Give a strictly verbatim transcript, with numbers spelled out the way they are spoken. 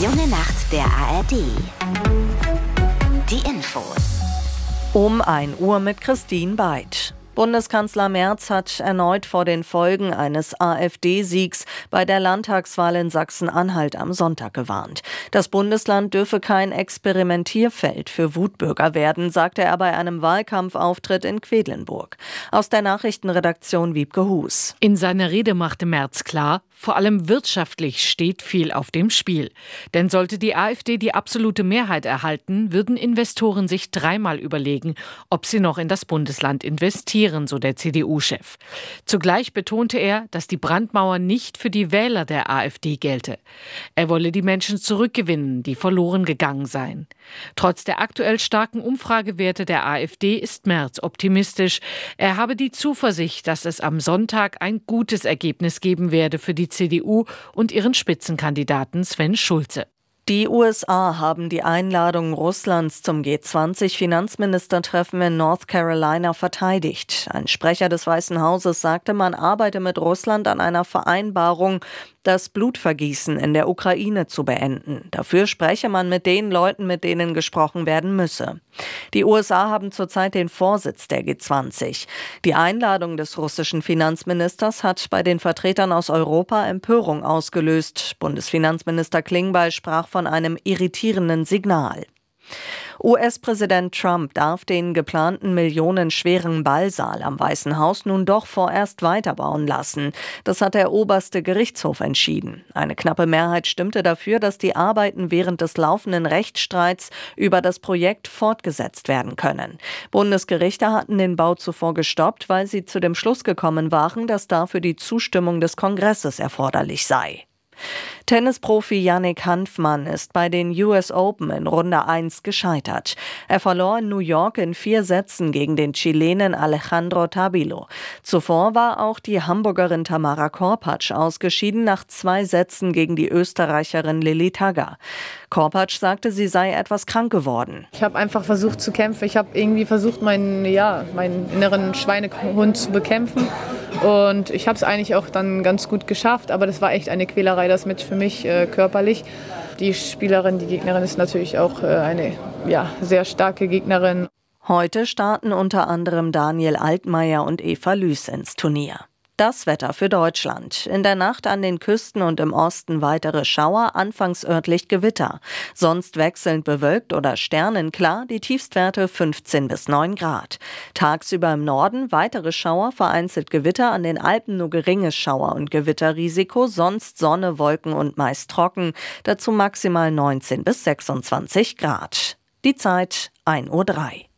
Junge Nacht der A R D. Die Infos. Um ein Uhr mit Christine Beid. Bundeskanzler Merz hat erneut vor den Folgen eines AfD-Siegs bei der Landtagswahl in Sachsen-Anhalt am Sonntag gewarnt. Das Bundesland dürfe kein Experimentierfeld für Wutbürger werden, sagte er bei einem Wahlkampfauftritt in Quedlinburg. Aus der Nachrichtenredaktion Wiebke Hus. In seiner Rede machte Merz klar, vor allem wirtschaftlich steht viel auf dem Spiel. Denn sollte die AfD die absolute Mehrheit erhalten, würden Investoren sich dreimal überlegen, ob sie noch in das Bundesland investieren, so der C D U-Chef. Zugleich betonte er, dass die Brandmauer nicht für die Wähler der AfD gelte. Er wolle die Menschen zurückgewinnen, die verloren gegangen seien. Trotz der aktuell starken Umfragewerte der AfD ist Merz optimistisch. Er habe die Zuversicht, dass es am Sonntag ein gutes Ergebnis geben werde für die C D U und ihren Spitzenkandidaten Sven Schulze. Die U S A haben die Einladung Russlands zum G zwanzig Finanzministertreffen in North Carolina verteidigt. Ein Sprecher des Weißen Hauses sagte, man arbeite mit Russland an einer Vereinbarung, das Blutvergießen in der Ukraine zu beenden. Dafür spreche man mit den Leuten, mit denen gesprochen werden müsse. Die U S A haben zurzeit den Vorsitz der G zwanzig. Die Einladung des russischen Finanzministers hat bei den Vertretern aus Europa Empörung ausgelöst. Bundesfinanzminister Klingbeil sprach von einem irritierenden Signal. U S-Präsident Trump darf den geplanten millionenschweren Ballsaal am Weißen Haus nun doch vorerst weiterbauen lassen. Das hat der oberste Gerichtshof entschieden. Eine knappe Mehrheit stimmte dafür, dass die Arbeiten während des laufenden Rechtsstreits über das Projekt fortgesetzt werden können. Bundesgerichte hatten den Bau zuvor gestoppt, weil sie zu dem Schluss gekommen waren, dass dafür die Zustimmung des Kongresses erforderlich sei. Tennisprofi Yannick Hanfmann ist bei den U S Open in Runde eins gescheitert. Er verlor in New York in vier Sätzen gegen den Chilenen Alejandro Tabilo. Zuvor war auch die Hamburgerin Tamara Korpatsch ausgeschieden nach zwei Sätzen gegen die Österreicherin Lilly Tagger. Korpatsch sagte, sie sei etwas krank geworden. Ich habe einfach versucht zu kämpfen. Ich habe irgendwie versucht, meinen, ja, meinen inneren Schweinehund zu bekämpfen. Und ich habe es eigentlich auch dann ganz gut geschafft. Aber das war echt eine Quälerei, das mit für mich äh, körperlich. Die Spielerin, die Gegnerin ist natürlich auch äh, eine ja, sehr starke Gegnerin. Heute starten unter anderem Daniel Altmaier und Eva Lüß ins Turnier. Das Wetter für Deutschland. In der Nacht an den Küsten und im Osten weitere Schauer, anfangs örtlich Gewitter. Sonst wechselnd bewölkt oder sternenklar, die Tiefstwerte fünfzehn bis neun Grad. Tagsüber im Norden weitere Schauer, vereinzelt Gewitter, an den Alpen nur geringes Schauer- und Gewitterrisiko, sonst Sonne, Wolken und meist trocken. Dazu maximal neunzehn bis sechsundzwanzig Grad. Die Zeit ein Uhr drei.